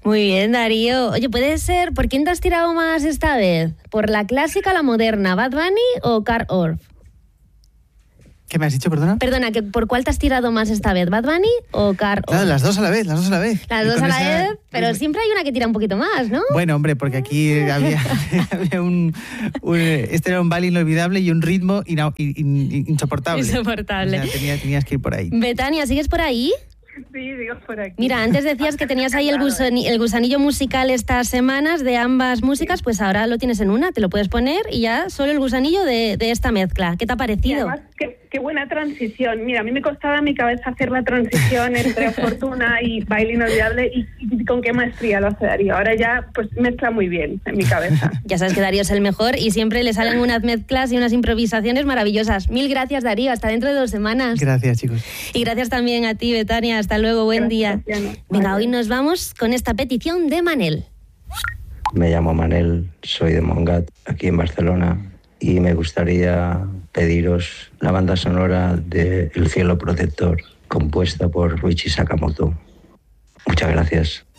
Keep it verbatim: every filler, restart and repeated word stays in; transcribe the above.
Muy bien, Darío. Oye, ¿puede ser, por quién te has tirado más esta vez? ¿Por la clásica o la moderna? ¿Bad Bunny o Carl Orff? ¿Qué me has dicho, perdona? Perdona, ¿que ¿por cuál te has tirado más esta vez? ¿Bad Bunny o Carl Orff? Claro, las dos a la vez, las dos a la vez. Las Y dos con a la esa- vez, pero siempre hay una que tira un poquito más, ¿no? Bueno, hombre, porque aquí había, había un, un... Este era un baile inolvidable y un ritmo ina- in- in- insoportable. Insoportable. O sea, tenía- tenías que ir por ahí. Betania, ¿sigues por ahí? Sí, digo por aquí. Mira, antes decías que tenías ahí el, gusani- el gusanillo musical estas semanas de ambas músicas, pues ahora lo tienes en una, te lo puedes poner y ya solo el gusanillo de, de esta mezcla. ¿Qué te ha Y parecido? además, qué, qué buena transición. Mira, a mí me costaba en mi cabeza hacer la transición entre Fortuna y Baile Inolvidable y, y con qué maestría lo hace Darío. Ahora ya pues mezcla muy bien en mi cabeza. Ya sabes que Darío es el mejor y siempre le salen unas mezclas y unas improvisaciones maravillosas. Mil gracias, Darío. Hasta dentro de dos semanas. Gracias, chicos. Y gracias también a ti, Betania. Hasta luego. Buen día. Gracias, Diana. Venga, hoy nos vamos con esta petición de Manel. Me llamo Manel, soy de Montgat, aquí en Barcelona, y me gustaría pediros la banda sonora de El cielo protector, compuesta por Ruichi Sakamoto. Muchas gracias.